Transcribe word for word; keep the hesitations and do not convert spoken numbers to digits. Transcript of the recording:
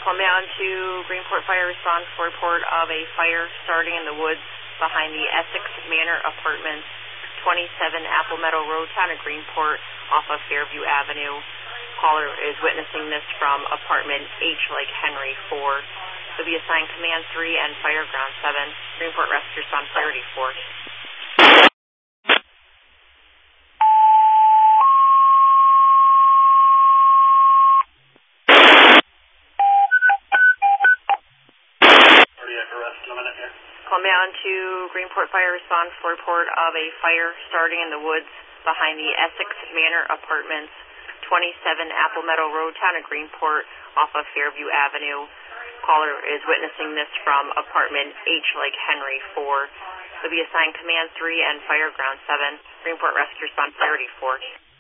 Call Mountain to Greenport Fire Response for report of a fire starting in the woods behind the Essex Manor Apartments, twenty-seven Apple Meadow Road, town of Greenport, off of Fairview Avenue. Caller is witnessing this from apartment H like Henry four. Will be assigned Command three and Fire Ground seven. Greenport Rescue Response Priority four. Call Mountain to Greenport Fire Response for report of a fire starting in the woods behind the Essex Manor Apartments, twenty-seven Apple Meadow Road, town of Greenport, off of Fairview Avenue. Caller is witnessing this from apartment H like Henry four. Will be assigned Command three and Fire Ground seven. Greenport Rescue Response Priority four.